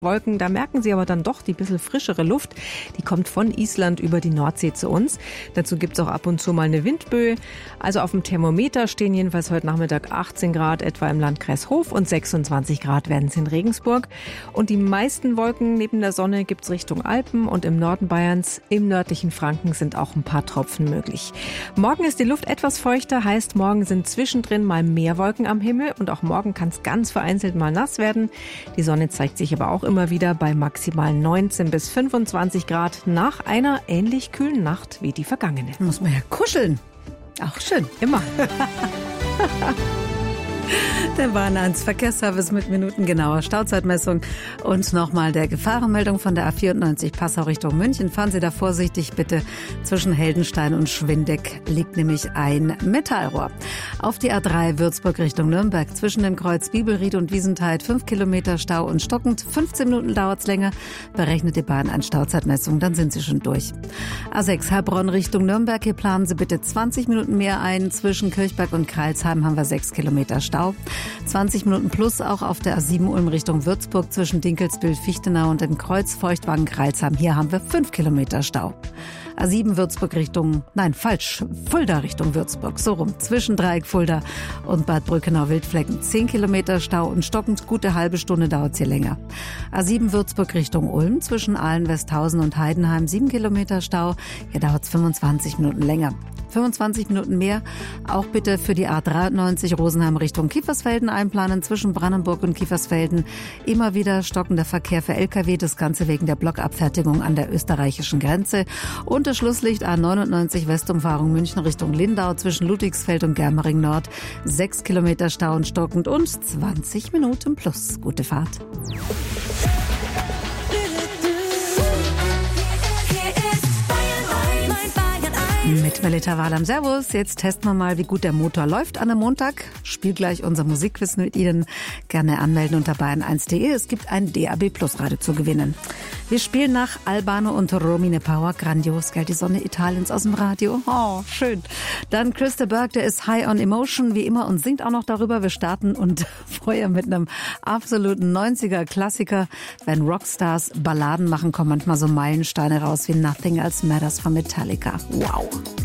Wolken, da merken Sie aber dann doch die bisschen frischere Luft. Die kommt von Island über die Nordsee zu uns. Dazu gibt's auch ab und zu mal eine Windböe. Also auf dem Thermometer stehen jedenfalls heute Nachmittag 18 Grad etwa im Landkreis Hof und 26 Grad werden es in Regensburg. Und die meisten Wolken neben der Sonne gibt's Richtung Alpen und im Norden Bayerns, im nördlichen Franken sind auch ein paar Tropfen möglich. Morgen ist die Luft etwas feuchter, heißt morgen sind zwischendrin mal mehr Wolken am Himmel und auch morgen kann es ganz vereinzelt mal nass werden. Die Sonne zeigt sich aber auch immer wieder bei maximal 19 bis 25 Grad nach einer ähnlich kühlen Nacht wie die vergangene. Muss man ja kuscheln. Auch schön. Immer. Der Bahn 1 Verkehrsservice mit minutengenauer Stauzeitmessung und nochmal der Gefahrenmeldung von der A94 Passau Richtung München. Fahren Sie da vorsichtig bitte. Zwischen Heldenstein und Schwindeck liegt nämlich ein Metallrohr. Auf die A3 Würzburg Richtung Nürnberg zwischen dem Kreuz Bibelried und Wiesentheid 5 Kilometer Stau und stockend. 15 Minuten dauert's länger. Berechnet die Bahn 1 Stauzeitmessung, dann sind Sie schon durch. A6 Heilbronn Richtung Nürnberg. Hier planen Sie bitte 20 Minuten mehr ein. Zwischen Kirchberg und Kreilsheim haben wir 6 Kilometer Stau. 20 Minuten plus auch auf der A7 Ulm Richtung Würzburg zwischen Dinkelsbühl, Fichtenau und dem Kreuz Feuchtwagen Kreilsheim. Hier haben wir 5 Kilometer Stau. A7 Würzburg Fulda Richtung Würzburg. So rum. Zwischen Dreieck Fulda und Bad Brückenau-Wildflecken 10 Kilometer Stau und stockend gute halbe Stunde dauert es hier länger. A7 Würzburg Richtung Ulm zwischen Aalen, Westhausen und Heidenheim 7 Kilometer Stau. Hier dauert es 25 Minuten länger. 25 Minuten mehr. Auch bitte für die A93 Rosenheim Richtung Kiefersfelden einplanen. Zwischen Brandenburg und Kiefersfelden immer wieder stockender Verkehr für Lkw. Das Ganze wegen der Blockabfertigung an der österreichischen Grenze. Und das Schlusslicht A99 Westumfahrung München Richtung Lindau zwischen Ludwigsfeld und Germering Nord. 6 Kilometer Stau und stockend und 20 Minuten plus. Gute Fahrt. Mit Melita Wahlam. Servus. Jetzt testen wir mal, wie gut der Motor läuft an einem Montag. Spiel gleich unser Musikquiz mit Ihnen. Gerne anmelden unter bayern1.de. Es gibt ein DAB Plus Radio zu gewinnen. Wir spielen nach Albano und Romine Power. Grandios, gell? Die Sonne Italiens aus dem Radio. Oh, schön. Dann Christa Burke, der ist High on Emotion, wie immer, und singt auch noch darüber. Wir starten und feuern mit einem absoluten 90er-Klassiker. Wenn Rockstars Balladen machen, kommen manchmal so Meilensteine raus wie Nothing Else Matters von Metallica. Wow.